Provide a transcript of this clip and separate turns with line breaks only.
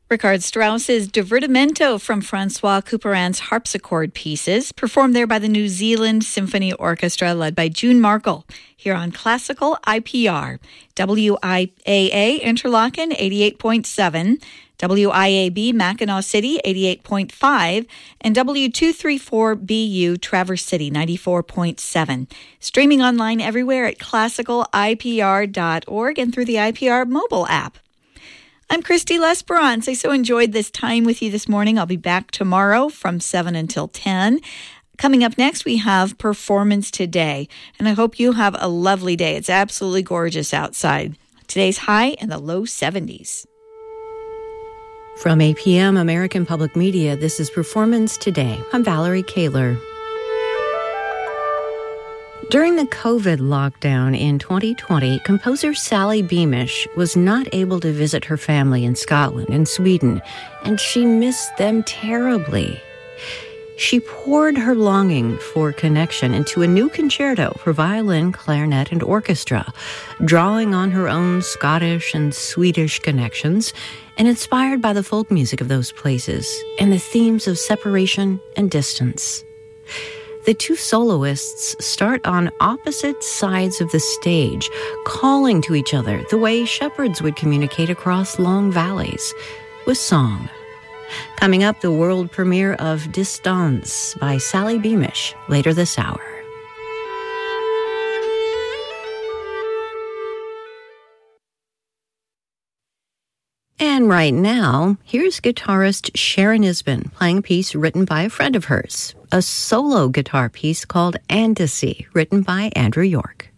Richard Strauss's Divertimento from Francois Couperin's harpsichord pieces, performed there by the New Zealand Symphony Orchestra led by June Markle, here on Classical IPR, WIAA Interlaken 88.7, WIAB Mackinac City 88.5, and W234BU Traverse City 94.7. Streaming online everywhere at classicalipr.org and through the IPR mobile app. I'm Christy Lesperance. I so enjoyed this time with you this morning. I'll be back tomorrow from 7 until 10. Coming up next, we have Performance Today, and I hope you have a lovely day. It's absolutely gorgeous outside. Today's high in the low 70s.
From APM American Public Media, this is Performance Today. I'm Valerie Kaler. During the COVID lockdown in 2020, composer Sally Beamish was not able to visit her family in Scotland and Sweden, and she missed them terribly. She poured her longing for connection into a new concerto for violin, clarinet, and orchestra, drawing on her own Scottish and Swedish connections and inspired by the folk music of those places and the themes of separation and distance. The two soloists start on opposite sides of the stage, calling to each other the way shepherds would communicate across long valleys, with song. Coming up, the world premiere of Distance by Sally Beamish later this hour. And right now, here's guitarist Sharon Isbin playing a piece written by a friend of hers, a solo guitar piece called Andecy, written by Andrew York.